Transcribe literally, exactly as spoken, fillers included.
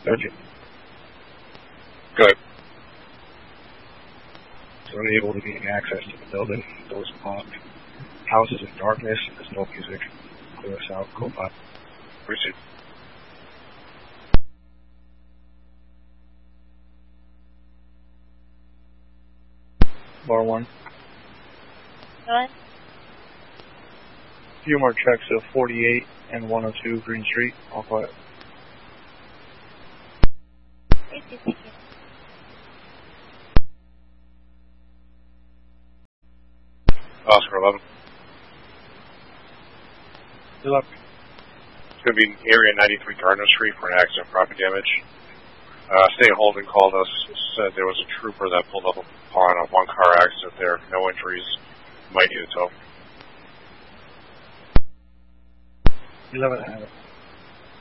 Sergeant. Good. So unable to gain access to the building. Doors blocked. House is in darkness. There's no music. Clear us out. Go up. Proceed. Bar one. What? A few more checks of forty-eight and one oh two Green Street. All quiet. Oscar eleven. Good luck. It's going to be in area ninety-three Gardner Street for an accident property damage. Uh, State Holding called us, said there was a trooper that pulled up upon a one-car accident there. No injuries. Might need a tow. eleven, I have it.